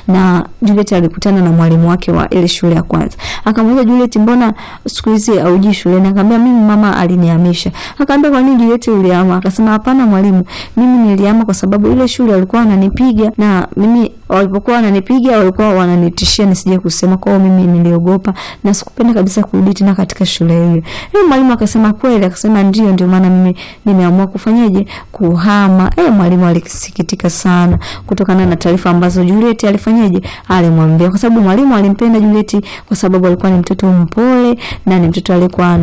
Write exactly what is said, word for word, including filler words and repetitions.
na Juliet alikutana na mwalimu wake wa ile shule ya kwanza. Akamuuliza Juliet, mbona siku hizi hauji shule? Na akamwambia mimi mama alinihamisha. Akamwambia kwa nini Juliet ulihama? Akasema hapana mwalimu, mimi nilihama kwa sababu ile shule walikuwa wananipiga, na mimi walipokuwa wananipiga walikuwa wananitishia nisije kusema, kwa hiyo mimi niliogopa na sikupenda kabisa kurudi tena katika shule hiyo. Yule mwalimu akasema kweli? Akasema ndio, ndio maana mimi nimeamua kufanyaje, kuhama. Eh, mwalimu alisikitika sana kutokana na taarifa ambazo Juliet alifanyaje, alimwambia, kwa sababu mwalimu alimpenda Juliet kwa sababu alikuwa ni mtoto mpole na ni mtoto alikuwa